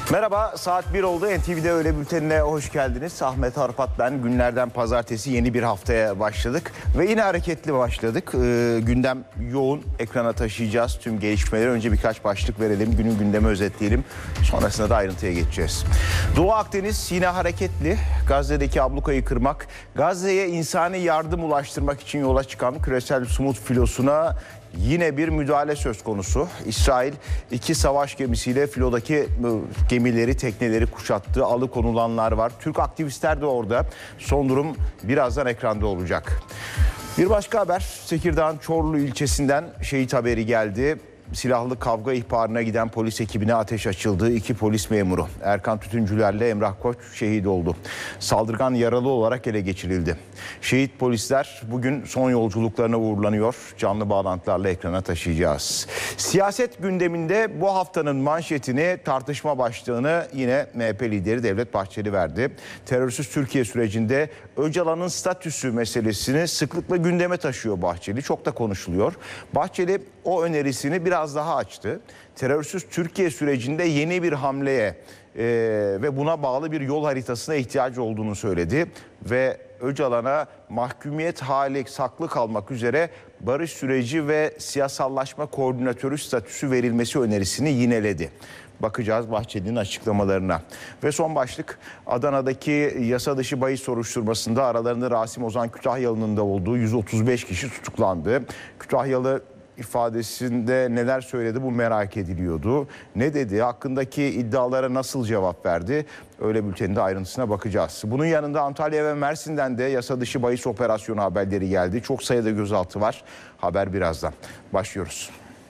Merhaba, saat 1 oldu. NTV'de Öğle Bülteni'ne hoş geldiniz. Ahmet Arpat ben. Günlerden pazartesi yeni bir haftaya başladık. Ve yine hareketli başladık. Gündem yoğun. Ekrana taşıyacağız tüm gelişmeleri. Önce birkaç başlık verelim. Günün gündemi özetleyelim. Sonrasında da ayrıntıya geçeceğiz. Doğu Akdeniz yine hareketli. Gazze'deki ablukayı kırmak, Gazze'ye insani yardım ulaştırmak için yola çıkan küresel Sumut filosuna yine bir müdahale söz konusu. İsrail 2 savaş gemisiyle filodaki gemileri, tekneleri kuşattı. Alıkonulanlar var. Türk aktivistler de orada. Son durum birazdan ekranda olacak. Bir başka haber, Tekirdağ'ın Çorlu ilçesinden şehit haberi geldi. Silahlı kavga ihbarına giden polis ekibine ateş açıldı. 2 polis memuru Erkan Tütüncüler'le Emrah Koç şehit oldu. Saldırgan yaralı olarak ele geçirildi. Şehit polisler bugün son yolculuklarına uğurlanıyor. Canlı bağlantılarla ekrana taşıyacağız. Siyaset gündeminde bu haftanın manşetini, tartışma başlığını yine MHP lideri Devlet Bahçeli verdi. Terörsüz Türkiye sürecinde Öcalan'ın statüsü meselesini sıklıkla gündeme taşıyor Bahçeli. Çok da konuşuluyor. Bahçeli o önerisini biraz daha açtı. Terörsüz Türkiye sürecinde yeni bir hamleye ve buna bağlı bir yol haritasına ihtiyacı olduğunu söyledi. Ve Öcalan'a mahkumiyet hali saklı kalmak üzere barış süreci ve siyasallaşma koordinatörü statüsü verilmesi önerisini yineledi. Bakacağız Bahçeli'nin açıklamalarına. Ve son başlık, Adana'daki yasa dışı bahis soruşturmasında aralarında Rasim Ozan Kütahyalı'nın da olduğu 135 kişi tutuklandı. Kütahyalı ifadesinde neler söyledi, bu merak ediliyordu. Ne dedi? Hakkındaki iddialara nasıl cevap verdi? Öğle bülteninde ayrıntısına bakacağız. Bunun yanında Antalya ve Mersin'den de yasa dışı bahis operasyonu haberleri geldi. Çok sayıda gözaltı var. Haber birazdan. Başlıyoruz.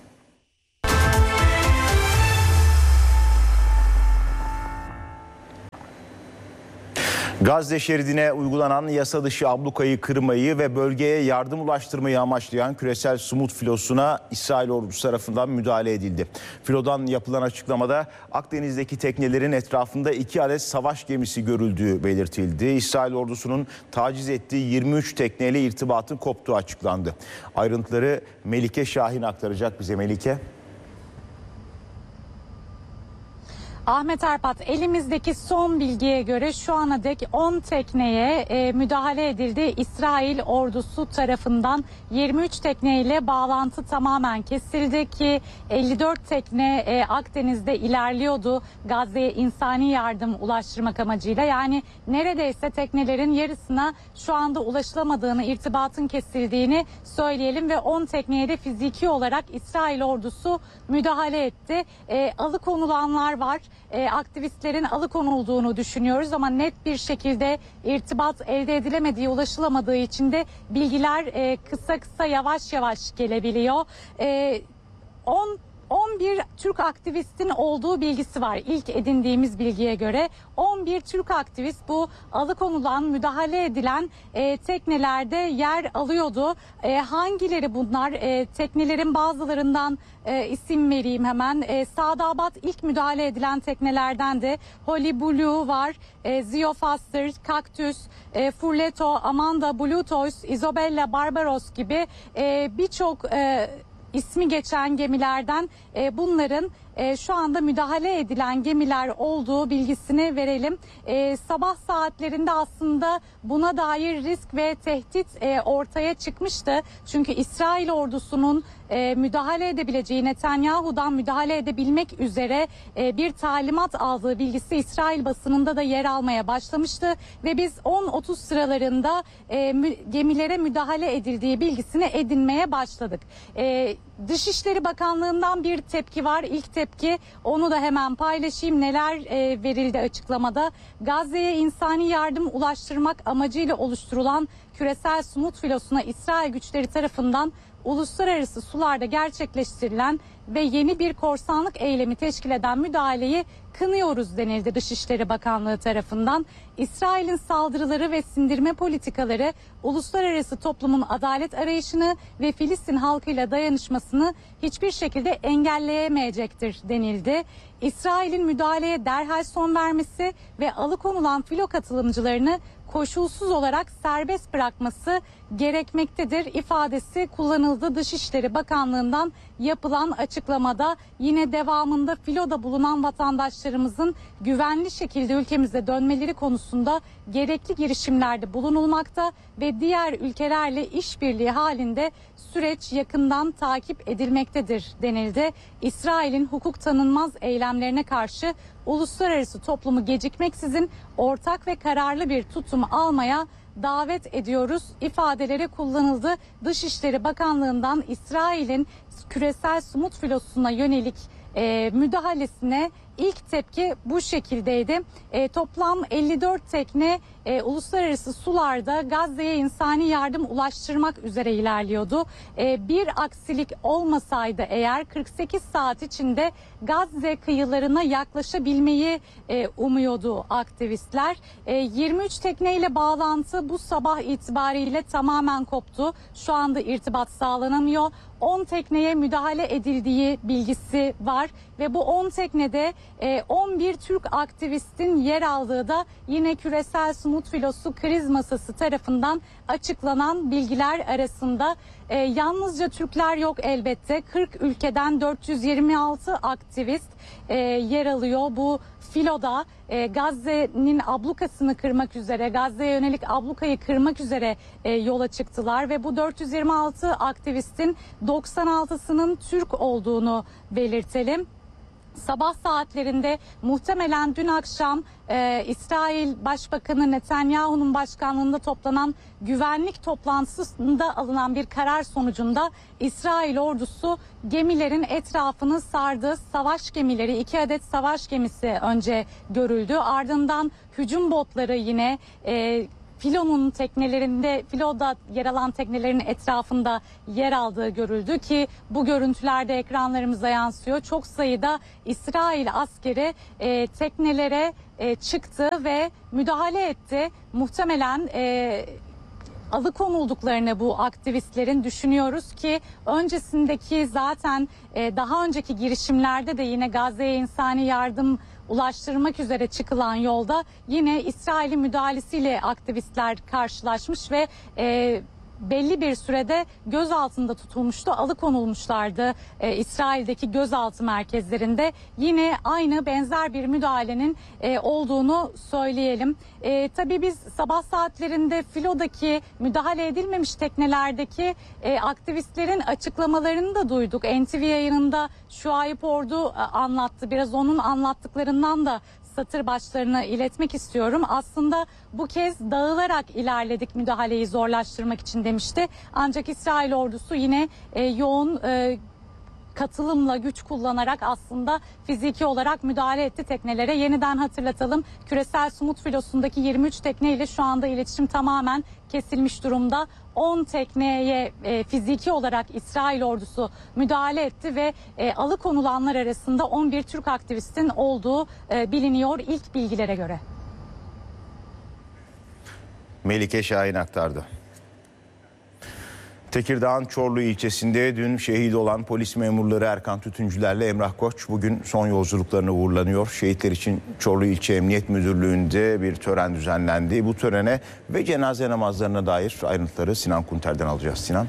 Gazze şeridine uygulanan yasa dışı ablukayı kırmayı ve bölgeye yardım ulaştırmayı amaçlayan küresel Sumut filosuna İsrail ordusu tarafından müdahale edildi. Filodan yapılan açıklamada Akdeniz'deki teknelerin etrafında 2 adet savaş gemisi görüldüğü belirtildi. İsrail ordusunun taciz ettiği 23 tekneyle irtibatın koptuğu açıklandı. Ayrıntıları Melike Şahin aktaracak bize. Melike. Ahmet Arpat, elimizdeki son bilgiye göre şu ana dek 10 tekneye müdahale edildi. İsrail ordusu tarafından 23 tekneyle bağlantı tamamen kesildi ki 54 tekne Akdeniz'de ilerliyordu Gazze'ye insani yardım ulaştırmak amacıyla. Yani neredeyse teknelerin yarısına şu anda ulaşılamadığını, irtibatın kesildiğini söyleyelim ve 10 tekneye de fiziki olarak İsrail ordusu müdahale etti. Alıkonulanlar var. Aktivistlerin alıkonulduğunu düşünüyoruz ama net bir şekilde irtibat elde edilemediği, ulaşılamadığı için de bilgiler kısa yavaş yavaş gelebiliyor. 11 Türk aktivistin olduğu bilgisi var. İlk edindiğimiz bilgiye göre 11 Türk aktivist bu alıkonulan, müdahale edilen teknelerde yer alıyordu. Hangileri bunlar? Teknelerin bazılarından isim vereyim hemen. Sadabat ilk müdahale edilen teknelerden de Holy Blue var. Zio Foster, Cactus, Furleto, Amanda, Bluetoys, Isabella Barbaros gibi birçok ismi geçen gemilerden bunların şu anda müdahale edilen gemiler olduğu bilgisini verelim. Sabah saatlerinde aslında buna dair risk ve tehdit ortaya çıkmıştı. Çünkü İsrail ordusunun müdahale edebileceği, Netanyahu'dan müdahale edebilmek üzere bir talimat aldığı bilgisi İsrail basınında da yer almaya başlamıştı. Ve biz 10:30 sıralarında gemilere müdahale edildiği bilgisini edinmeye başladık. Dışişleri Bakanlığı'ndan bir tepki var. İlk tepki, onu da hemen paylaşayım. Neler verildi açıklamada? Gazze'ye insani yardım ulaştırmak amacıyla oluşturulan küresel Sumut filosuna İsrail güçleri tarafından uluslararası sularda gerçekleştirilen ve yeni bir korsanlık eylemi teşkil eden müdahaleyi kınıyoruz denildi Dışişleri Bakanlığı tarafından. İsrail'in saldırıları ve sindirme politikaları uluslararası toplumun adalet arayışını ve Filistin halkıyla dayanışmasını hiçbir şekilde engelleyemeyecektir denildi. İsrail'in müdahaleye derhal son vermesi ve alıkonulan filo katılımcılarını koşulsuz olarak serbest bırakması gerekmektedir ifadesi kullanıldı. Dışişleri Bakanlığı'ndan yapılan açıklamada yine devamında filoda bulunan vatandaşlarımızın güvenli şekilde ülkemize dönmeleri konusunda gerekli girişimlerde bulunulmakta ve diğer ülkelerle işbirliği halinde süreç yakından takip edilmektedir denildi. İsrail'in hukuk tanınmaz eylemlerine karşı uluslararası toplumu gecikmeksizin ortak ve kararlı bir tutum almaya davet ediyoruz ifadeleri kullanıldı. Dışişleri Bakanlığı'ndan İsrail'in küresel somut filosuna yönelik müdahalesine ilk tepki bu şekildeydi. Toplam 54 tekne uluslararası sularda Gazze'ye insani yardım ulaştırmak üzere ilerliyordu. Bir aksilik olmasaydı eğer 48 saat içinde Gazze kıyılarına yaklaşabilmeyi umuyordu aktivistler. 23 tekneyle bağlantı bu sabah itibariyle tamamen koptu. Şu anda irtibat sağlanamıyor. 10 tekneye müdahale edildiği bilgisi var ve bu 10 teknede 11 Türk aktivistin yer aldığı da yine Küresel Somut Filosu Kriz Masası tarafından açıklanan bilgiler arasında. Yalnızca Türkler yok elbette. 40 ülkeden 426 aktivist yer alıyor bu filoda. Gazze'nin ablukasını kırmak üzere, Gazze'ye yönelik ablukayı kırmak üzere yola çıktılar ve bu 426 aktivistin 96'sının Türk olduğunu belirtelim. Sabah saatlerinde muhtemelen dün akşam İsrail Başbakanı Netanyahu'nun başkanlığında toplanan güvenlik toplantısında alınan bir karar sonucunda İsrail ordusu gemilerin etrafını sardı. Savaş gemileri, 2 adet savaş gemisi önce görüldü. Ardından hücum botları yine filonun teknelerinde, filoda yer alan teknelerin etrafında yer aldığı görüldü ki bu görüntülerde ekranlarımıza yansıyor. Çok sayıda İsrail askeri teknelere çıktı ve müdahale etti. Muhtemelen alıkonulduklarını bu aktivistlerin düşünüyoruz ki öncesindeki zaten daha önceki girişimlerde de yine Gazze'ye insani yardım ulaştırmak üzere çıkılan yolda yine İsrail'in müdahalesiyle aktivistler karşılaşmış ve belli bir sürede gözaltında tutulmuştu, alıkonulmuşlardı İsrail'deki gözaltı merkezlerinde. Yine aynı benzer bir müdahalenin olduğunu söyleyelim. Tabii biz sabah saatlerinde filodaki müdahale edilmemiş teknelerdeki aktivistlerin açıklamalarını da duyduk. NTV yayınında Şuayb Ordu anlattı. Biraz onun anlattıklarından da satır başlarına iletmek istiyorum. Aslında bu kez dağılarak ilerledik müdahaleyi zorlaştırmak için demişti. Ancak İsrail ordusu yine yoğun katılımla güç kullanarak aslında fiziki olarak müdahale etti teknelere. Yeniden hatırlatalım. Küresel Somut Filosu'ndaki 23 tekne ile şu anda iletişim tamamen kesilmiş durumda. 10 tekneye fiziki olarak İsrail ordusu müdahale etti ve alıkonulanlar arasında 11 Türk aktivistin olduğu biliniyor ilk bilgilere göre. Melike Şahin aktardı. Tekirdağ'ın Çorlu ilçesinde dün şehit olan polis memurları Erkan Tütüncüler'le Emrah Koç bugün son yolculuklarına uğurlanıyor. Şehitler için Çorlu İlçe Emniyet Müdürlüğü'nde bir tören düzenlendi. Bu törene ve cenaze namazlarına dair ayrıntıları Sinan Kunter'den alacağız. Sinan.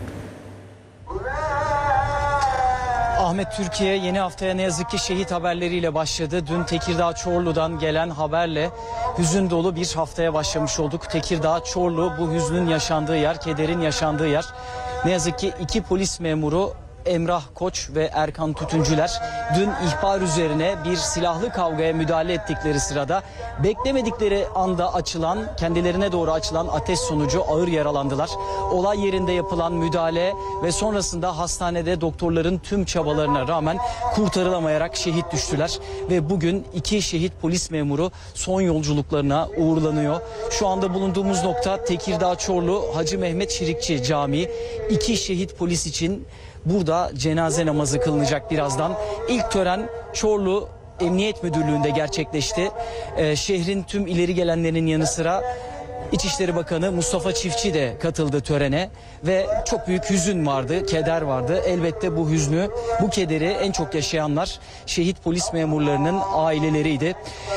Ahmet, Türkiye yeni haftaya ne yazık ki şehit haberleriyle başladı. Dün Tekirdağ Çorlu'dan gelen haberle hüzün dolu bir haftaya başlamış olduk. Tekirdağ Çorlu bu hüznün yaşandığı yer, kederin yaşandığı yer. Ne yazık ki 2 polis memuru Emrah Koç ve Erkan Tütüncüler dün ihbar üzerine bir silahlı kavgaya müdahale ettikleri sırada beklemedikleri anda kendilerine doğru açılan ateş sonucu ağır yaralandılar. Olay yerinde yapılan müdahale ve sonrasında hastanede doktorların tüm çabalarına rağmen kurtarılamayarak şehit düştüler ve bugün 2 şehit polis memuru son yolculuklarına uğurlanıyor. Şu anda bulunduğumuz nokta Tekirdağ Çorlu Hacı Mehmet Şirikçi Camii. 2 şehit polis için burada cenaze namazı kılınacak birazdan. İlk tören Çorlu Emniyet Müdürlüğü'nde gerçekleşti. Şehrin tüm ileri gelenlerinin yanı sıra İçişleri Bakanı Mustafa Çiftçi de katıldı törene ve çok büyük hüzün vardı, keder vardı. Elbette bu hüznü, bu kederi en çok yaşayanlar şehit polis memurlarının aileleriydi.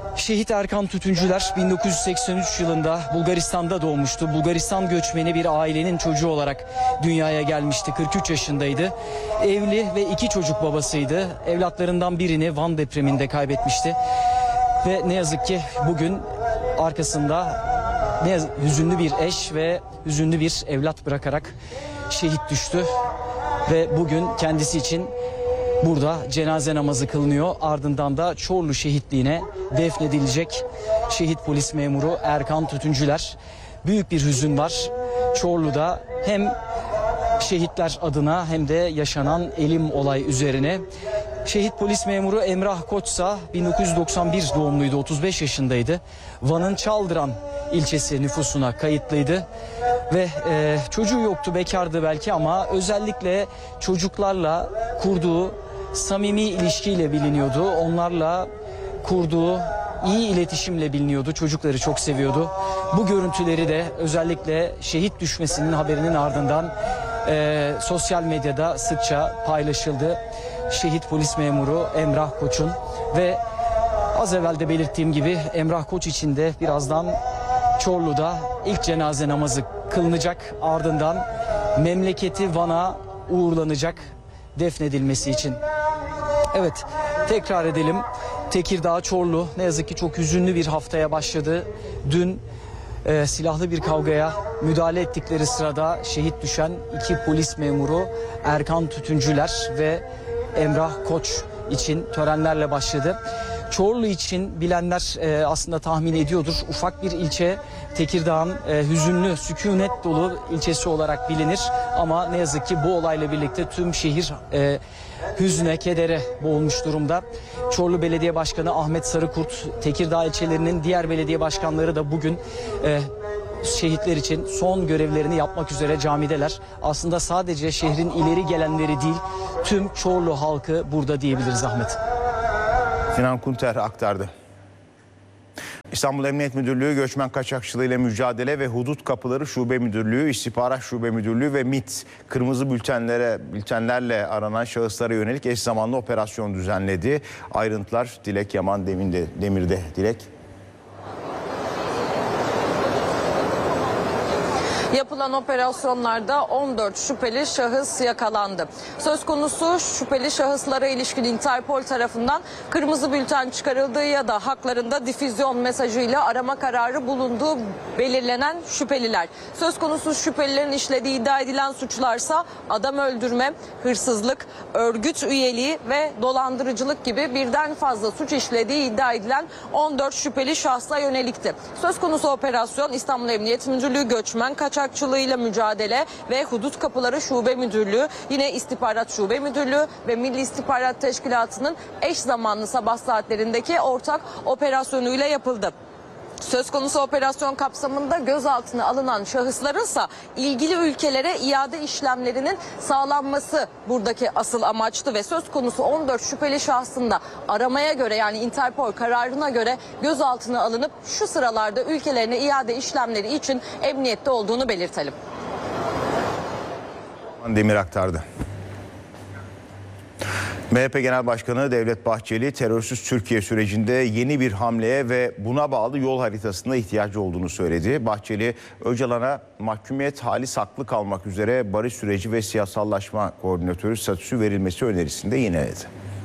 Şehit Erkan Tütüncüler 1983 yılında Bulgaristan'da doğmuştu. Bulgaristan göçmeni bir ailenin çocuğu olarak dünyaya gelmişti. 43 yaşındaydı. Evli ve 2 çocuk babasıydı. Evlatlarından birini Van depreminde kaybetmişti. Ve ne yazık ki bugün arkasında hüzünlü bir eş ve hüzünlü bir evlat bırakarak şehit düştü. Ve bugün kendisi için burada cenaze namazı kılınıyor. Ardından da Çorlu şehitliğine defnedilecek şehit polis memuru Erkan Tütüncüler. Büyük bir hüzün var Çorlu'da, hem şehitler adına hem de yaşanan elim olay üzerine. Şehit polis memuru Emrah Koçsa 1991 doğumluydu, 35 yaşındaydı. Van'ın Çaldıran ilçesi nüfusuna kayıtlıydı. Ve çocuğu yoktu, bekardı belki, ama özellikle çocuklarla kurduğu samimi ilişkiyle biliniyordu. Onlarla kurduğu iyi iletişimle biliniyordu. Çocukları çok seviyordu. Bu görüntüleri de özellikle şehit düşmesinin haberinin ardından sosyal medyada sıkça paylaşıldı. Şehit polis memuru Emrah Koç'un ve az evvel de belirttiğim gibi Emrah Koç için de birazdan Çorlu'da ilk cenaze namazı kılınacak. Ardından memleketi Van'a uğurlanacak defnedilmesi için. Evet, tekrar edelim. Tekirdağ Çorlu ne yazık ki çok hüzünlü bir haftaya başladı. Dün silahlı bir kavgaya müdahale ettikleri sırada şehit düşen 2 polis memuru Erkan Tütüncüler ve Emrah Koç için törenlerle başladı. Çorlu için bilenler aslında tahmin ediyordur. Ufak bir ilçe, Tekirdağ'ın hüzünlü, sükunet dolu ilçesi olarak bilinir. Ama ne yazık ki bu olayla birlikte tüm şehir hüzne, kedere boğulmuş durumda. Çorlu Belediye Başkanı Ahmet Sarıkurt, Tekirdağ ilçelerinin diğer belediye başkanları da bugün şehitler için son görevlerini yapmak üzere camideler. Aslında sadece şehrin ileri gelenleri değil, tüm Çorlu halkı burada diyebiliriz Ahmet. Sinan Kunter aktardı. İstanbul Emniyet Müdürlüğü Göçmen Kaçakçılığı ile Mücadele ve Hudut Kapıları Şube Müdürlüğü, İstihbarat Şube Müdürlüğü ve MİT kırmızı bültenlerle aranan şahıslara yönelik eş zamanlı operasyon düzenledi. Ayrıntılar Dilek Yaman Demir'de. Dilek. Yapılan operasyonlarda 14 şüpheli şahıs yakalandı. Söz konusu şüpheli şahıslara ilişkin Interpol tarafından kırmızı bülten çıkarıldığı ya da haklarında difüzyon mesajıyla arama kararı bulunduğu belirlenen şüpheliler. Söz konusu şüphelilerin işlediği iddia edilen suçlarsa adam öldürme, hırsızlık, örgüt üyeliği ve dolandırıcılık gibi birden fazla suç işlediği iddia edilen 14 şüpheli şahsa yönelikti. Söz konusu operasyon İstanbul Emniyet Müdürlüğü Göçmen Kaçakçılığıyla Mücadele ve Hudut Kapıları Şube Müdürlüğü, yine İstihbarat Şube Müdürlüğü ve Milli İstihbarat Teşkilatı'nın eş zamanlı sabah saatlerindeki ortak operasyonuyla yapıldı. Söz konusu operasyon kapsamında gözaltına alınan şahıslarınsa ilgili ülkelere iade işlemlerinin sağlanması buradaki asıl amaçtı ve söz konusu 14 şüpheli şahsın da aramaya göre, yani Interpol kararına göre gözaltına alınıp şu sıralarda ülkelerine iade işlemleri için emniyette olduğunu belirtelim. Demir aktardı. MHP Genel Başkanı Devlet Bahçeli, terörsüz Türkiye sürecinde yeni bir hamleye ve buna bağlı yol haritasına ihtiyacı olduğunu söyledi. Bahçeli, Öcalan'a mahkumiyet hali saklı kalmak üzere barış süreci ve siyasallaşma koordinatörü statüsü verilmesi önerisini de yineledi.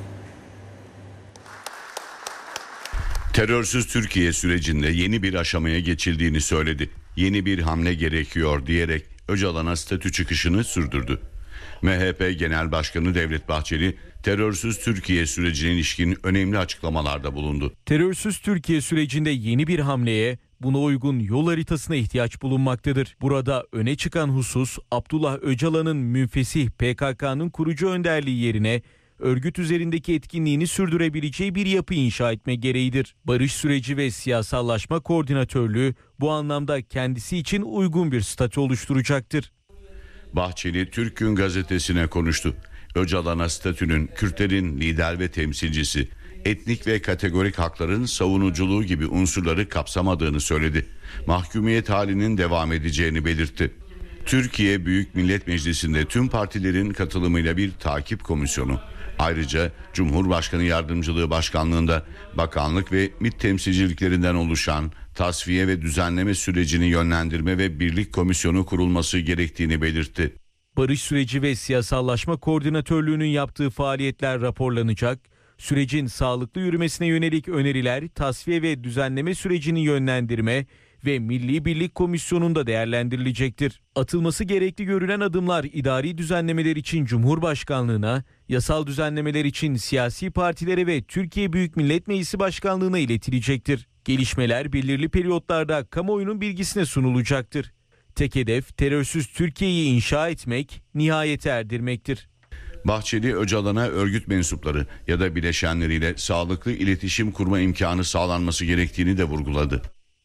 Terörsüz Türkiye sürecinde yeni bir aşamaya geçildiğini söyledi. Yeni bir hamle gerekiyor diyerek Öcalan'a statü çıkışını sürdürdü. MHP Genel Başkanı Devlet Bahçeli, terörsüz Türkiye sürecine ilişkin önemli açıklamalarda bulundu. Terörsüz Türkiye sürecinde yeni bir hamleye, buna uygun yol haritasına ihtiyaç bulunmaktadır. Burada öne çıkan husus, Abdullah Öcalan'ın münfesih PKK'nın kurucu önderliği yerine örgüt üzerindeki etkinliğini sürdürebileceği bir yapı inşa etme gereğidir. Barış süreci ve siyasallaşma koordinatörlüğü bu anlamda kendisi için uygun bir statü oluşturacaktır. Bahçeli, Türk Gün gazetesine konuştu. Öcalan'a statünün Kürtlerin lider ve temsilcisi, etnik ve kategorik hakların savunuculuğu gibi unsurları kapsamadığını söyledi. Mahkumiyet halinin devam edeceğini belirtti. Türkiye Büyük Millet Meclisi'nde tüm partilerin katılımıyla bir takip komisyonu, Ayrıca Cumhurbaşkanı Yardımcılığı Başkanlığı'nda bakanlık ve MİT temsilciliklerinden oluşan tasfiye ve düzenleme sürecini yönlendirme ve birlik komisyonu kurulması gerektiğini belirtti. Barış süreci ve siyasallaşma koordinatörlüğünün yaptığı faaliyetler raporlanacak. Sürecin sağlıklı yürümesine yönelik öneriler tasfiye ve düzenleme sürecini yönlendirme ve Milli Birlik Komisyonu'nda değerlendirilecektir. Atılması gerekli görülen adımlar idari düzenlemeler için Cumhurbaşkanlığına, yasal düzenlemeler için siyasi partilere ve Türkiye Büyük Millet Meclisi Başkanlığı'na iletilecektir. Gelişmeler belirli periyotlarda kamuoyunun bilgisine sunulacaktır. Tek hedef terörsüz Türkiye'yi inşa etmek, nihayete erdirmektir. Bahçeli, Öcalan'a örgüt mensupları ya da bileşenleriyle sağlıklı iletişim kurma imkanı sağlanması gerektiğini de vurguladı.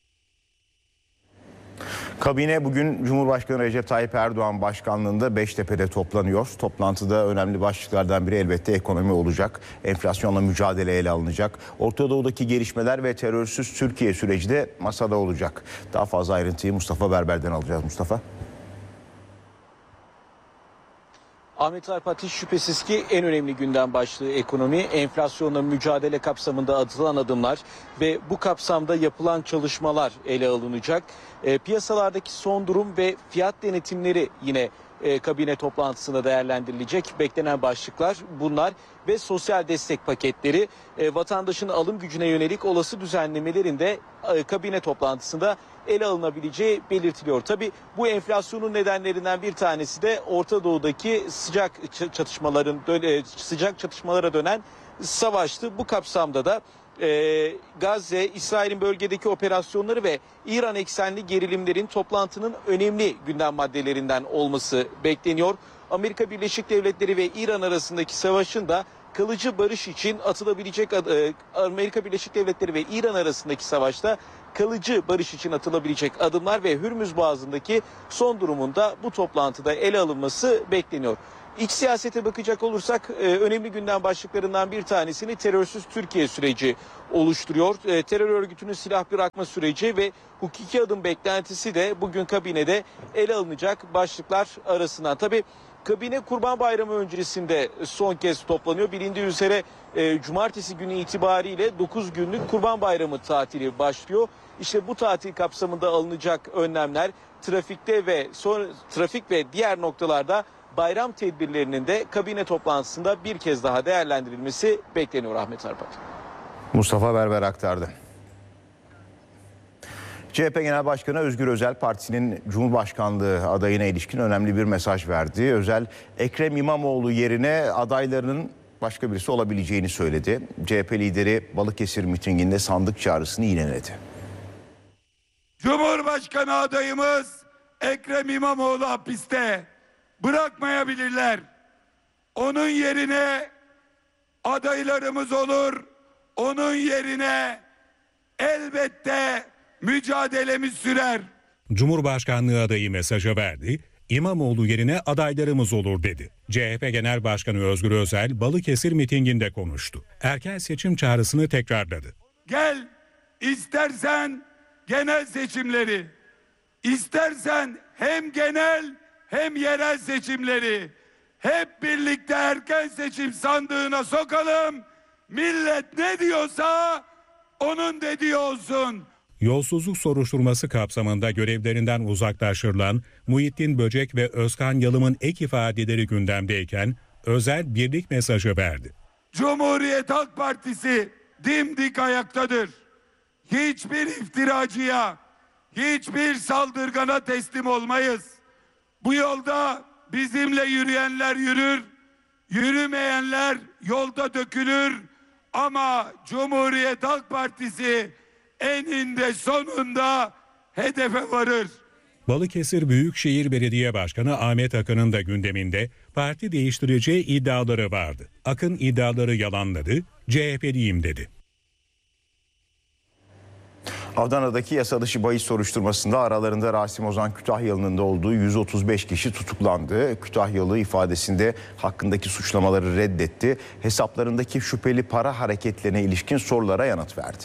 Kabine bugün Cumhurbaşkanı Recep Tayyip Erdoğan başkanlığında Beştepe'de toplanıyor. Toplantıda önemli başlıklardan biri elbette ekonomi olacak. Enflasyonla mücadele ele alınacak. Orta Doğu'daki gelişmeler ve terörsüz Türkiye süreci de masada olacak. Daha fazla ayrıntıyı Mustafa Berber'den alacağız. Mustafa. Ahmet Arpat, hiç şüphesiz ki en önemli gündem başlığı ekonomi, enflasyonla mücadele kapsamında atılan adımlar ve bu kapsamda yapılan çalışmalar ele alınacak. Piyasalardaki son durum ve fiyat denetimleri yine kabine toplantısında değerlendirilecek. Beklenen başlıklar bunlar ve sosyal destek paketleri, vatandaşın alım gücüne yönelik olası düzenlemelerin de kabine toplantısında ele alınabileceği belirtiliyor. Tabii bu enflasyonun nedenlerinden bir tanesi de Orta Doğu'daki sıcak çatışmalara dönen savaştı. Bu kapsamda da Gazze, İsrail'in bölgedeki operasyonları ve İran eksenli gerilimlerin toplantının önemli gündem maddelerinden olması bekleniyor. Amerika Birleşik Devletleri ve İran arasındaki savaşın da kalıcı barış için Amerika Birleşik Devletleri ve İran arasındaki savaşta kalıcı barış için atılabilecek adımlar ve Hürmüz Boğazı'ndaki son durumunda bu toplantıda ele alınması bekleniyor. İç siyasete bakacak olursak önemli gündem başlıklarından bir tanesini terörsüz Türkiye süreci oluşturuyor. Terör örgütünün silah bırakma süreci ve hukuki adım beklentisi de bugün kabinede ele alınacak başlıklar arasından. Tabii kabine Kurban Bayramı öncesinde son kez toplanıyor. Bilindiği üzere cumartesi günü itibariyle 9 günlük Kurban Bayramı tatili başlıyor. İşte bu tatil kapsamında alınacak önlemler trafik ve diğer noktalarda bayram tedbirlerinin de kabine toplantısında bir kez daha değerlendirilmesi bekleniyor Ahmet Arpat. Mustafa Berber aktardı. CHP Genel Başkanı Özgür Özel partisinin Cumhurbaşkanlığı adayına ilişkin önemli bir mesaj verdi. Özel, Ekrem İmamoğlu yerine adaylarının başka birisi olabileceğini söyledi. CHP lideri Balıkesir mitinginde sandık çağrısını yineledi. Cumhurbaşkanı adayımız Ekrem İmamoğlu hapiste. Bırakmayabilirler. Onun yerine adaylarımız olur. Onun yerine elbette mücadelemiz sürer. Cumhurbaşkanlığı adayı mesajı verdi. İmamoğlu yerine adaylarımız olur dedi. CHP Genel Başkanı Özgür Özel Balıkesir mitinginde konuştu. Erken seçim çağrısını tekrarladı. Gel, istersen genel seçimleri, istersen hem genel hem yerel seçimleri hep birlikte erken seçim sandığına sokalım. Millet ne diyorsa onun dediği olsun. Yolsuzluk soruşturması kapsamında görevlerinden uzaklaştırılan Muhittin Böcek ve Özkan Yalım'ın ek ifadeleri gündemdeyken Özel birlik mesajı verdi. Cumhuriyet Halk Partisi dimdik ayaktadır. Hiçbir iftiracıya, hiçbir saldırgana teslim olmayız. Bu yolda bizimle yürüyenler yürür, yürümeyenler yolda dökülür. Ama Cumhuriyet Halk Partisi eninde sonunda hedefe varır. Balıkesir Büyükşehir Belediye Başkanı Ahmet Akın'ın da gündeminde parti değiştireceği iddiaları vardı. Akın iddiaları yalanladı, CHP'liyim dedi. Adana'daki yasa dışı bahis soruşturmasında aralarında Rasim Ozan Kütahyalı'nın da olduğu 135 kişi tutuklandı. Kütahyalı ifadesinde hakkındaki suçlamaları reddetti. Hesaplarındaki şüpheli para hareketlerine ilişkin sorulara yanıt verdi.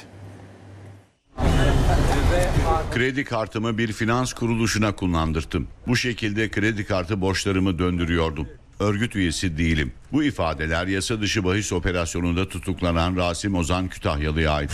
Kredi kartımı bir finans kuruluşuna kullandırdım. Bu şekilde kredi kartı borçlarımı döndürüyordum. örgüt üyesi değilim. Bu ifadeler yasa dışı bahis operasyonunda tutuklanan Rasim Ozan Kütahyalı'ya ait.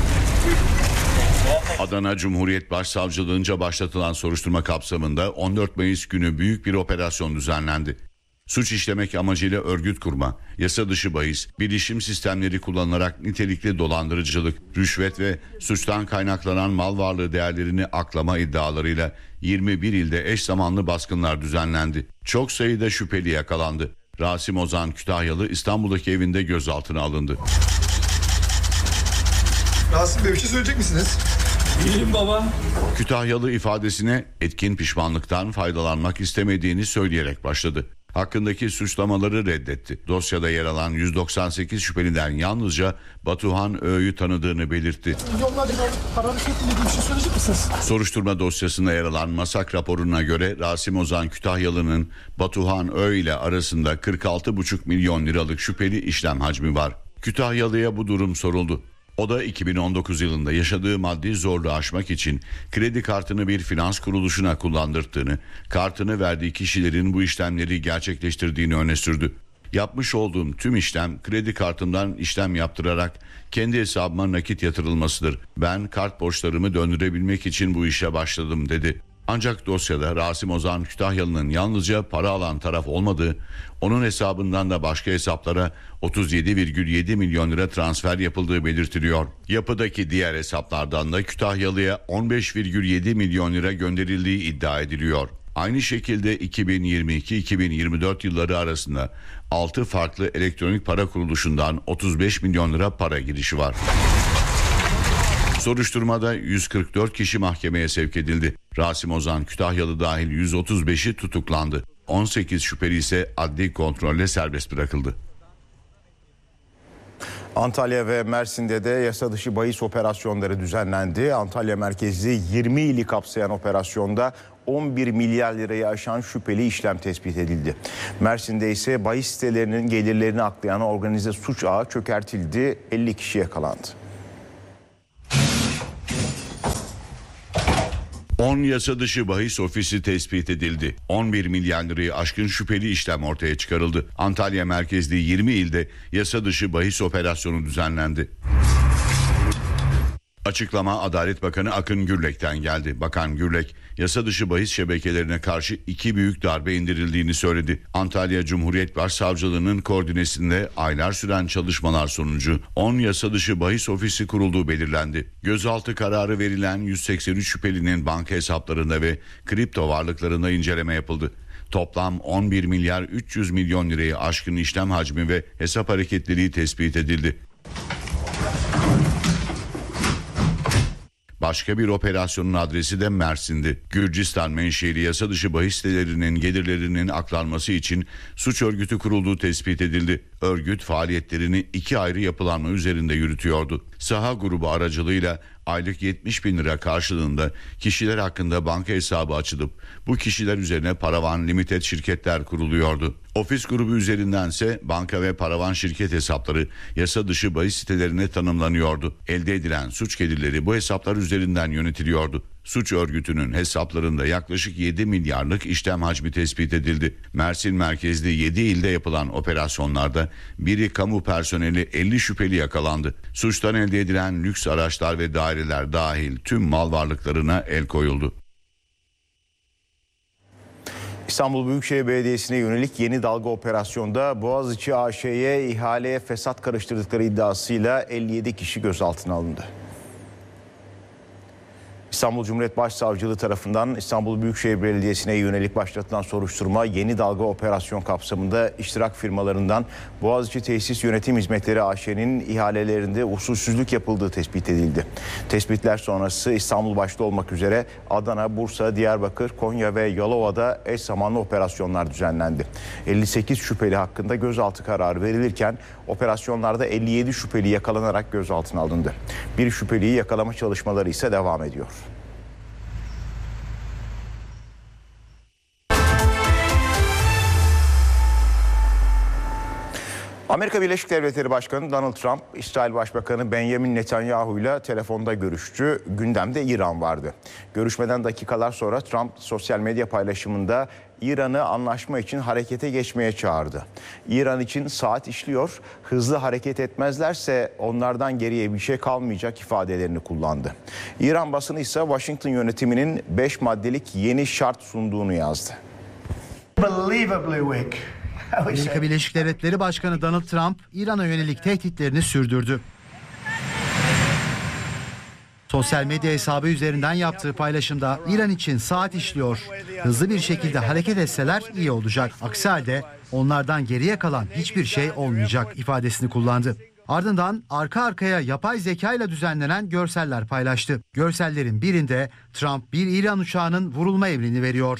Adana Cumhuriyet Başsavcılığınca başlatılan soruşturma kapsamında 14 Mayıs günü büyük bir operasyon düzenlendi. Suç işlemek amacıyla örgüt kurma, yasa dışı bahis, bilişim sistemleri kullanılarak nitelikli dolandırıcılık, rüşvet ve suçtan kaynaklanan mal varlığı değerlerini aklama iddialarıyla 21 ilde eş zamanlı baskınlar düzenlendi. Çok sayıda şüpheli yakalandı. Rasim Ozan Kütahyalı İstanbul'daki evinde gözaltına alındı. Rasim Bey, bir şey söyleyecek misiniz? İyiyim baba. Kütahyalı ifadesine etkin pişmanlıktan faydalanmak istemediğini söyleyerek başladı. Hakkındaki suçlamaları reddetti. Dosyada yer alan 198 şüpheliden yalnızca Batuhan Ö'yü tanıdığını belirtti. Yollarda para hareketinde bir şey söyleyecek misiniz? Soruşturma dosyasında yer alan masak raporuna göre Rasim Ozan Kütahyalı'nın Batuhan Ö ile arasında 46,5 milyon liralık şüpheli işlem hacmi var. Kütahyalı'ya bu durum soruldu. O da 2019 yılında yaşadığı maddi zorluğu aşmak için kredi kartını bir finans kuruluşuna kullandırdığını, kartını verdiği kişilerin bu işlemleri gerçekleştirdiğini öne sürdü. Yapmış olduğum tüm işlem kredi kartımdan işlem yaptırarak kendi hesabıma nakit yatırılmasıdır. Ben kart borçlarımı döndürebilmek için bu işe başladım dedi. Ancak dosyada Rasim Ozan Kütahyalı'nın yalnızca para alan taraf olmadığı, onun hesabından da başka hesaplara 37,7 milyon lira transfer yapıldığı belirtiliyor. Yapıdaki diğer hesaplardan da Kütahyalı'ya 15,7 milyon lira gönderildiği iddia ediliyor. Aynı şekilde 2022-2024 yılları arasında 6 farklı elektronik para kuruluşundan 35 milyon lira para girişi var. Soruşturmada 144 kişi mahkemeye sevk edildi. Rasim Ozan Kütahyalı dahil 135'i tutuklandı. 18 şüpheli ise adli kontrolle serbest bırakıldı. Antalya ve Mersin'de de yasa dışı bahis operasyonları düzenlendi. Antalya merkezli 20 ili kapsayan operasyonda 11 milyar lirayı aşan şüpheli işlem tespit edildi. Mersin'de ise bahis sitelerinin gelirlerini aklayan organize suç ağı çökertildi. 50 kişi yakalandı. 10 yasa dışı bahis ofisi tespit edildi. 11 milyar lirayı aşkın şüpheli işlem ortaya çıkarıldı. Antalya merkezli 20 ilde yasa dışı bahis operasyonu düzenlendi. Açıklama Adalet Bakanı Akın Gürlek'ten geldi. Bakan Gürlek, yasa dışı bahis şebekelerine karşı 2 büyük darbe indirildiğini söyledi. Antalya Cumhuriyet Başsavcılığı'nın koordinesinde aylar süren çalışmalar sonucu 10 yasa dışı bahis ofisi kurulduğu belirlendi. Gözaltı kararı verilen 183 şüphelinin banka hesaplarında ve kripto varlıklarında inceleme yapıldı. Toplam 11 milyar 300 milyon lirayı aşkın işlem hacmi ve hesap hareketleri tespit edildi. Başka bir operasyonun adresi de Mersin'di. Gürcistan menşeli yasa dışı bahis sitelerinin gelirlerinin aklanması için suç örgütü kurulduğu tespit edildi. Örgüt faaliyetlerini 2 ayrı yapılanma üzerinde yürütüyordu. Saha grubu aracılığıyla aylık 70 bin lira karşılığında kişiler hakkında banka hesabı açılıp bu kişiler üzerine paravan limited şirketler kuruluyordu. Ofis grubu üzerindense banka ve paravan şirket hesapları yasa dışı bahis sitelerine tanımlanıyordu. Elde edilen suç gelirleri bu hesaplar üzerinden yönetiliyordu. Suç örgütünün hesaplarında yaklaşık 7 milyarlık işlem hacmi tespit edildi. Mersin merkezli 7 ilde yapılan operasyonlarda biri kamu personeli 50 şüpheli yakalandı. Suçtan elde edilen lüks araçlar ve daireler dahil tüm mal varlıklarına el koyuldu. İstanbul Büyükşehir Belediyesi'ne yönelik yeni dalga operasyonda Boğaziçi AŞ'ye ihaleye fesat karıştırdıkları iddiasıyla 57 kişi gözaltına alındı. İstanbul Cumhuriyet Başsavcılığı tarafından İstanbul Büyükşehir Belediyesi'ne yönelik başlatılan soruşturma yeni dalga operasyon kapsamında iştirak firmalarından Boğaziçi Tesis Yönetim Hizmetleri AŞ'nin ihalelerinde usulsüzlük yapıldığı tespit edildi. Tespitler sonrası İstanbul başta olmak üzere Adana, Bursa, Diyarbakır, Konya ve Yalova'da eş zamanlı operasyonlar düzenlendi. 58 şüpheli hakkında gözaltı kararı verilirken operasyonlarda 57 şüpheli yakalanarak gözaltına alındı. Bir şüpheliyi yakalama çalışmaları ise devam ediyor. Amerika Birleşik Devletleri Başkanı Donald Trump, İsrail Başbakanı Benjamin Netanyahu ile telefonda görüştü. Gündemde İran vardı. Görüşmeden dakikalar sonra Trump sosyal medya paylaşımında İran'ı anlaşma için harekete geçmeye çağırdı. İran için saat işliyor, hızlı hareket etmezlerse onlardan geriye bir şey kalmayacak ifadelerini kullandı. İran basını ise Washington yönetiminin 5 maddelik yeni şart sunduğunu yazdı. Amerika Birleşik Devletleri Başkanı Donald Trump, İran'a yönelik tehditlerini sürdürdü. Sosyal medya hesabı üzerinden yaptığı paylaşımda İran için saat işliyor. Hızlı bir şekilde hareket etseler iyi olacak. Aksi halde onlardan geriye kalan hiçbir şey olmayacak ifadesini kullandı. Ardından arka arkaya yapay zeka ile düzenlenen görseller paylaştı. Görsellerin birinde Trump bir İran uçağının vurulma emrini veriyor.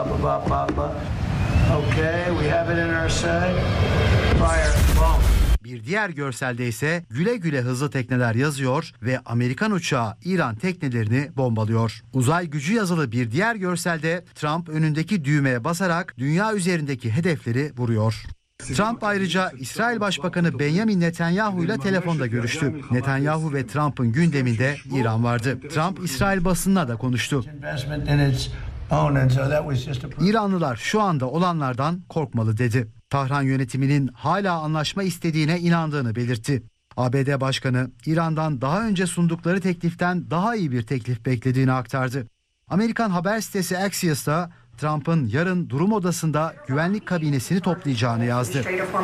Bir diğer görselde ise güle güle hızlı tekneler yazıyor ve Amerikan uçağı İran teknelerini bombalıyor. Uzay gücü yazılı bir diğer görselde Trump önündeki düğmeye basarak dünya üzerindeki hedefleri vuruyor. Trump ayrıca İsrail Başbakanı Benjamin Netanyahu ile telefonda görüştü. Netanyahu ve Trump'ın gündeminde İran vardı. Trump İsrail basınına da konuştu. İranlılar şu anda olanlardan korkmalı dedi. Tahran yönetiminin hala anlaşma istediğine inandığını belirtti. ABD Başkanı İran'dan daha önce sundukları tekliften daha iyi bir teklif beklediğini aktardı. Amerikan haber sitesi Axios'ta Trump'ın yarın durum odasında güvenlik kabinesini toplayacağını yazdı.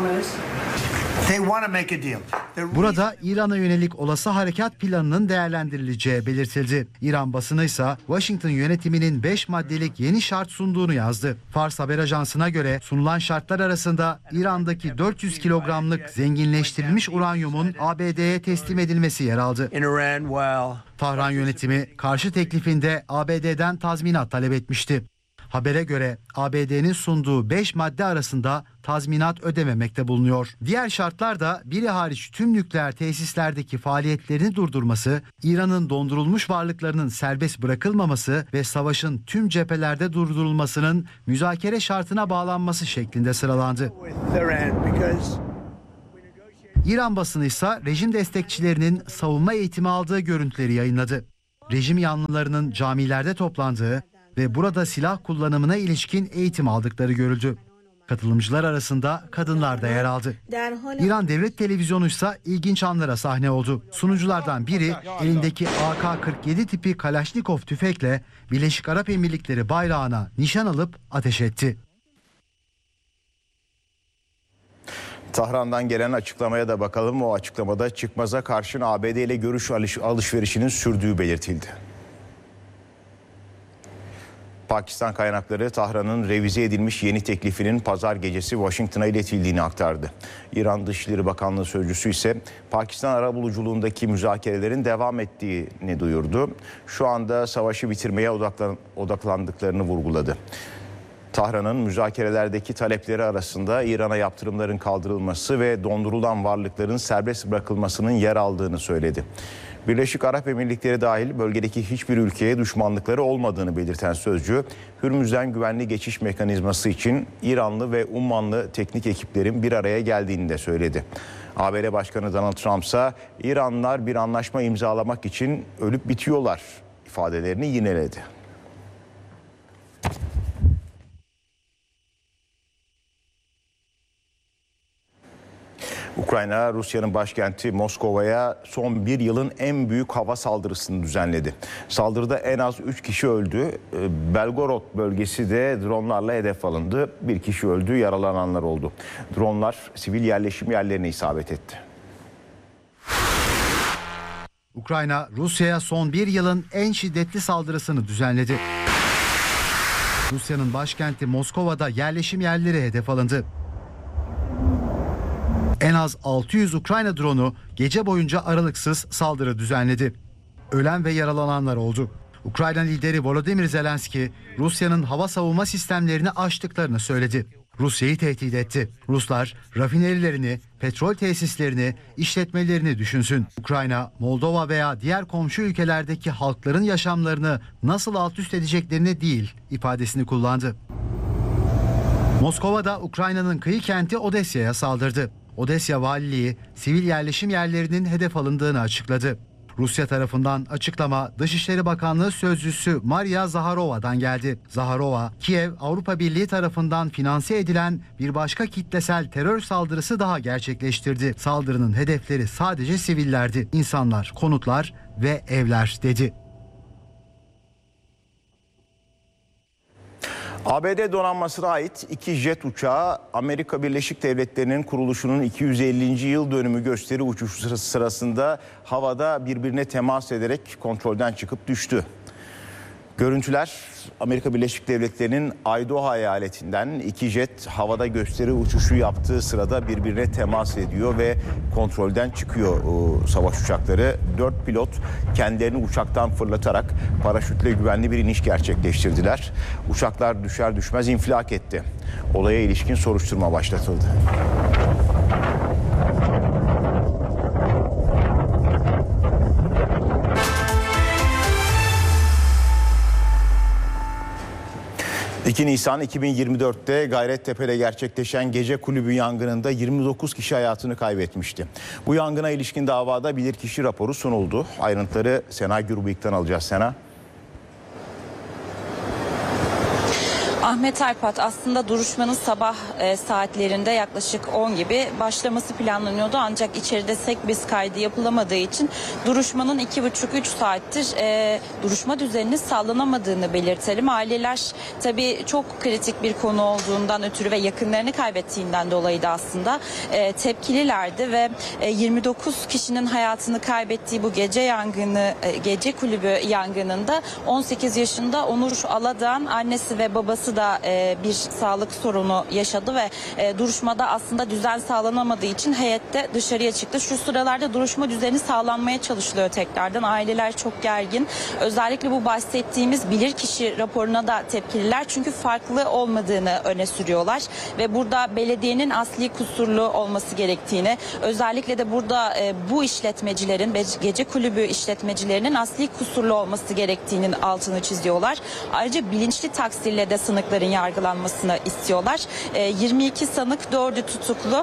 Burada İran'a yönelik olası harekat planının değerlendirileceği belirtildi. İran basını ise Washington yönetiminin 5 maddelik yeni şart sunduğunu yazdı. Fars haber ajansına göre sunulan şartlar arasında İran'daki 400 kilogramlık zenginleştirilmiş uranyumun ABD'ye teslim edilmesi yer aldı. Tahran yönetimi karşı teklifinde ABD'den tazminat talep etmişti. Habere göre ABD'nin sunduğu 5 madde arasında tazminat ödememekte bulunuyor. Diğer şartlar da biri hariç tüm nükleer tesislerdeki faaliyetlerini durdurması, İran'ın dondurulmuş varlıklarının serbest bırakılmaması ve savaşın tüm cephelerde durdurulmasının müzakere şartına bağlanması şeklinde sıralandı. İran basını ise rejim destekçilerinin savunma eğitimi aldığı görüntüleri yayınladı. Rejim yanlılarının camilerde toplandığı ve burada silah kullanımına ilişkin eğitim aldıkları görüldü. Katılımcılar arasında kadınlar da yer aldı. İran Devlet Televizyonu ise ilginç anlara sahne oldu. Sunuculardan biri elindeki AK-47 tipi Kalaşnikov tüfekle Birleşik Arap Emirlikleri bayrağına nişan alıp ateş etti. Tahran'dan gelen açıklamaya da bakalım. O açıklamada çıkmaza karşın ABD ile görüş alışverişinin sürdüğü belirtildi. Pakistan kaynakları Tahran'ın revize edilmiş yeni teklifinin pazar gecesi Washington'a iletildiğini aktardı. İran Dışişleri Bakanlığı sözcüsü ise Pakistan arabuluculuğundaki müzakerelerin devam ettiğini duyurdu. Şu anda savaşı bitirmeye odaklandıklarını vurguladı. Tahran'ın müzakerelerdeki talepleri arasında İran'a yaptırımların kaldırılması ve dondurulan varlıkların serbest bırakılmasının yer aldığını söyledi. Birleşik Arap Emirlikleri dahil bölgedeki hiçbir ülkeye düşmanlıkları olmadığını belirten sözcü, Hürmüz'den güvenli geçiş mekanizması için İranlı ve Ummanlı teknik ekiplerin bir araya geldiğini de söyledi. ABD Başkanı Donald Trump ise İranlılar bir anlaşma imzalamak için ölüp bitiyorlar ifadelerini yineledi. Ukrayna, Rusya'nın başkenti Moskova'ya son bir yılın en büyük hava saldırısını düzenledi. Saldırıda en az 3 kişi öldü. Belgorod bölgesi de dronlarla hedef alındı. Bir kişi öldü, yaralananlar oldu. Dronlar sivil yerleşim yerlerine isabet etti. Ukrayna, Rusya'ya son bir yılın en şiddetli saldırısını düzenledi. Rusya'nın başkenti Moskova'da yerleşim yerleri hedef alındı. En az 600 Ukrayna dronu gece boyunca aralıksız saldırı düzenledi. Ölen ve yaralananlar oldu. Ukrayna lideri Volodymyr Zelenski, Rusya'nın hava savunma sistemlerini aştıklarını söyledi. Rusya'yı tehdit etti. Ruslar rafinerilerini, petrol tesislerini, işletmelerini düşünsün. Ukrayna, Moldova veya diğer komşu ülkelerdeki halkların yaşamlarını nasıl alt üst edeceklerini değil ifadesini kullandı. Moskova'da Ukrayna'nın kıyı kenti Odesya'ya saldırdı. Odesya valiliği sivil yerleşim yerlerinin hedef alındığını açıkladı. Rusya tarafından açıklama Dışişleri Bakanlığı Sözcüsü Maria Zaharova'dan geldi. Zaharova, Kiev, Avrupa Birliği tarafından finanse edilen bir başka kitlesel terör saldırısı daha gerçekleştirdi. Saldırının hedefleri sadece sivillerdi. İnsanlar, konutlar ve evler dedi. ABD donanmasına ait 2 jet uçağı Amerika Birleşik Devletleri'nin kuruluşunun 250. yıl dönümü gösteri uçuşu sırasında havada birbirine temas ederek kontrolden çıkıp düştü. Görüntüler Amerika Birleşik Devletleri'nin Idaho eyaletinden 2 jet havada gösteri uçuşu yaptığı sırada birbirine temas ediyor ve kontrolden çıkıyor savaş uçakları. 4 pilot kendilerini uçaktan fırlatarak paraşütle güvenli bir iniş gerçekleştirdiler. Uçaklar düşer düşmez infilak etti. Olaya ilişkin soruşturma başlatıldı. ...2 Nisan 2024'te Gayrettepe'de gerçekleşen gece kulübü yangınında 29 kişi hayatını kaybetmişti. Bu yangına ilişkin davada bilirkişi raporu sunuldu. Ayrıntıları Sena Gürbüyük'ten alacağız. Sena. Ahmet Arpat, aslında duruşmanın sabah saatlerinde yaklaşık 10 gibi başlaması planlanıyordu. Ancak içeride sekbis kaydı yapılamadığı için duruşmanın 2,5-3 saattir duruşma düzeninin sağlanamadığını belirtelim. Aileler tabii çok kritik bir konu olduğundan ötürü ve yakınlarını kaybettiğinden dolayı da aslında tepkililerdi ve 29 kişinin hayatını kaybettiği bu gece kulübü yangınında 18 yaşında Onur Aladağ'ın annesi ve babası da bir sağlık sorunu yaşadı ve duruşmada aslında düzen sağlanamadığı için heyette dışarıya çıktı. Şu sıralarda duruşma düzeni sağlanmaya çalışılıyor tekrardan. Aileler çok gergin. Özellikle bu bahsettiğimiz bilirkişi raporuna da tepkililer. Çünkü farklı olmadığını öne sürüyorlar ve burada belediyenin asli kusurlu olması gerektiğini, özellikle de burada bu işletmecilerin, gece kulübü işletmecilerinin asli kusurlu olması gerektiğinin altını çiziyorlar. Ayrıca bilinçli taksirle de sanıkların yargılanmasını istiyorlar. 22 sanık, 4'ü tutuklu.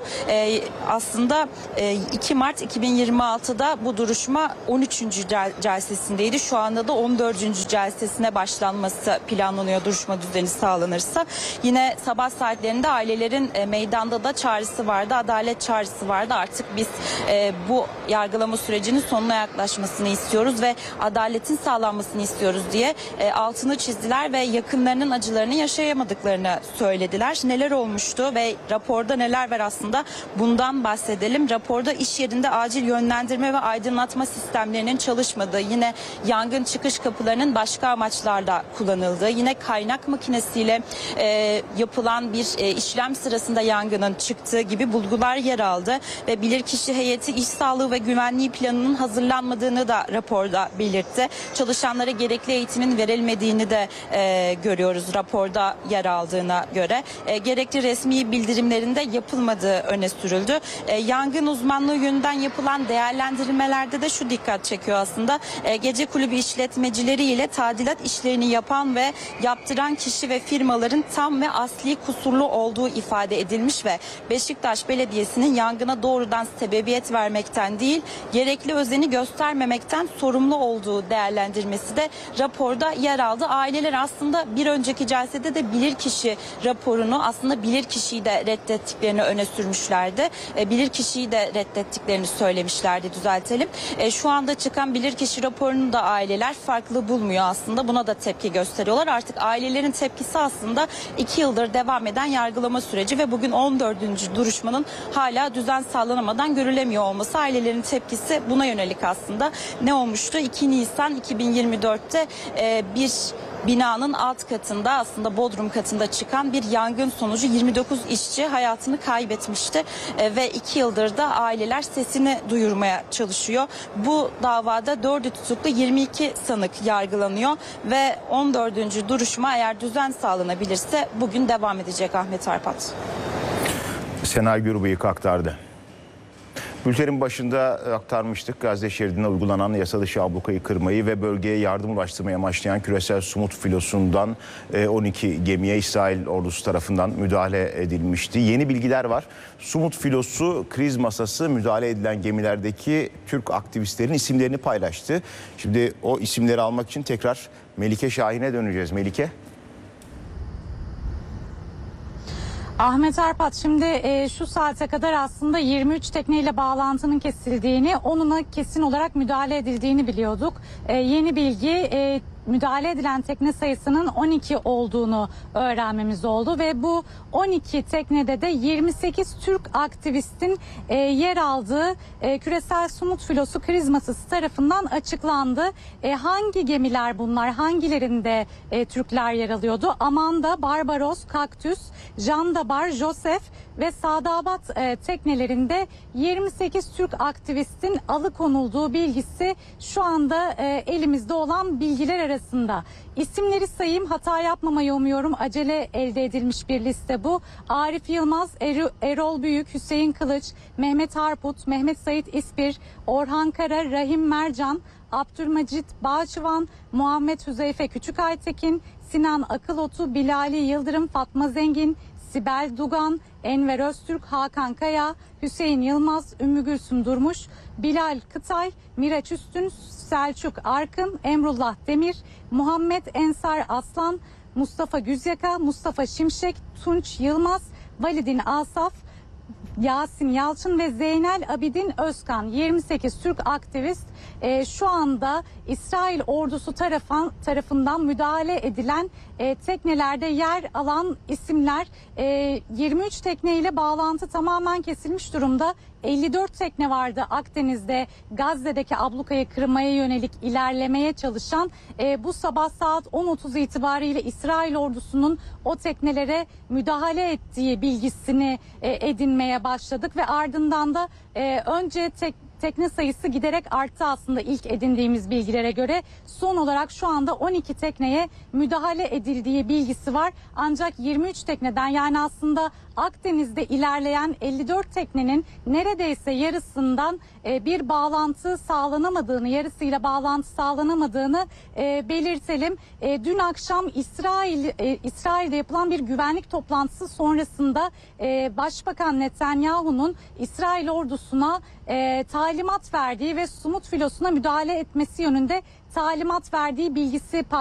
Aslında 2 Mart 2026'da bu duruşma 13. celsesindeydi. Şu anda da 14. celsesine başlanması planlanıyor duruşma düzeni sağlanırsa. Yine sabah saatlerinde ailelerin meydanda da çağrısı vardı. Adalet çağrısı vardı. Artık biz bu yargılama sürecinin sonuna yaklaşmasını istiyoruz ve adaletin sağlanmasını istiyoruz diye altını çizdiler ve yakınlarının acılarını yaşayamadıklarını söylediler. Neler olmuştu ve raporda neler var aslında bundan bahsedelim. Raporda iş yerinde acil yönlendirme ve aydınlatma sistemlerinin çalışmadığı, yine yangın çıkış kapılarının başka amaçlarda kullanıldığı, yine kaynak makinesiyle yapılan bir işlem sırasında yangının çıktığı gibi bulgular yer aldı ve bilirkişi heyeti iş sağlığı ve güvenliği planının hazırlanmadığını da raporda belirtti. Çalışanlara gerekli eğitimin verilmediğini de görüyoruz raporda yer aldığına göre. Gerekli resmi bildirimlerinde yapılmadığı öne sürüldü. Yangın uzmanlığı yönünden yapılan değerlendirmelerde de şu dikkat çekiyor aslında. Gece kulübü işletmecileri ile tadilat işlerini yapan ve yaptıran kişi ve firmaların tam ve asli kusurlu olduğu ifade edilmiş ve Beşiktaş Belediyesi'nin yangına doğrudan sebebiyet vermekten değil, gerekli özeni göstermemekten sorumlu olduğu değerlendirmesi de raporda yer aldı. Aileler aslında bir önceki celsede de bilirkişi raporunu, aslında bilirkişiyi de reddettiklerini öne sürmüşlerdi. Bilirkişiyi de reddettiklerini söylemişlerdi, düzeltelim. Şu anda çıkan bilirkişi raporunu da aileler farklı bulmuyor aslında. Buna da tepki gösteriyorlar. Artık ailelerin tepkisi aslında 2 yıldır devam eden yargılama süreci ve bugün 14. duruşmanın hala düzen sağlanamadan görülemiyor olması. Ailelerin tepkisi buna yönelik aslında. Ne olmuştu? 2 Nisan 2024'te bir binanın alt katında, aslında bodrum katında çıkan bir yangın sonucu 29 işçi hayatını kaybetmişti ve 2 yıldır da aileler sesini duyurmaya çalışıyor. Bu davada 4'ü tutuklu, 22 sanık yargılanıyor ve 14. duruşma eğer düzen sağlanabilirse bugün devam edecek Ahmet Arpat. Sena Gürbüyük aktardı. Bültenin başında aktarmıştık. Gazze şeridine uygulanan yasa dışı ablukayı kırmayı ve bölgeye yardım ulaştırmaya başlayan küresel Sumut filosundan 12 gemiye İsrail ordusu tarafından müdahale edilmişti. Yeni bilgiler var. Sumut filosu kriz masası müdahale edilen gemilerdeki Türk aktivistlerin isimlerini paylaştı. Şimdi o isimleri almak için tekrar Melike Şahin'e döneceğiz. Melike. Ahmet Arpat, şimdi şu saate kadar aslında 23 tekneyle bağlantının kesildiğini, onunla kesin olarak müdahale edildiğini biliyorduk. Yeni bilgi müdahale edilen tekne sayısının 12 olduğunu öğrenmemiz oldu ve bu 12 teknede de 28 Türk aktivistin yer aldığı küresel Sumut filosu kriz masası tarafından açıklandı. Hangi gemiler bunlar? Hangilerinde Türkler yer alıyordu? Amanda, Barbaros, Kaktüs, Jandabar, Joseph ve Sadabat teknelerinde 28 Türk aktivistin alıkonulduğu bilgisi şu anda elimizde olan bilgiler arasında. İsimleri sayayım, hata yapmamayı umuyorum. Acele elde edilmiş bir liste bu. Arif Yılmaz, Erol Büyük, Hüseyin Kılıç, Mehmet Harput, Mehmet Sait İspir, Orhan Kara, Rahim Mercan, Abdülmecit Bağçıvan, Muhammed Hüzeyfe Küçükaytekin, Sinan Akılotu, Bilali Yıldırım, Fatma Zengin, Sibel Dugan, Enver Öztürk, Hakan Kaya, Hüseyin Yılmaz, Ümmü Gülsüm Durmuş, Bilal Kıtay, Miraç Üstün, Selçuk Arkın, Emrullah Demir, Muhammed Ensar Aslan, Mustafa Güzyaka, Mustafa Şimşek, Tunç Yılmaz, Validin Asaf, Yasin Yalçın ve Zeynel Abidin Özkan, 28 Türk aktivist şu anda İsrail ordusu tarafından müdahale edilen teknelerde yer alan isimler. 23 tekneyle bağlantı tamamen kesilmiş durumda. 54 tekne vardı Akdeniz'de Gazze'deki ablukayı kırmaya yönelik ilerlemeye çalışan. Bu sabah saat 10.30 itibariyle İsrail ordusunun o teknelere müdahale ettiği bilgisini edinmeye başladık ve ardından da önce tekne sayısı giderek arttı aslında ilk edindiğimiz bilgilere göre. Son olarak şu anda 12 tekneye müdahale edildiği bilgisi var. Ancak 23 tekneden, yani aslında Akdeniz'de ilerleyen 54 teknenin neredeyse yarısından bir bağlantı sağlanamadığını, yarısıyla bağlantı sağlanamadığını belirtelim. Dün akşam İsrail'de yapılan bir güvenlik toplantısı sonrasında Başbakan Netanyahu'nun İsrail ordusuna talimat verdiği ve Sumut filosuna müdahale etmesi yönünde talimat verdiği bilgisi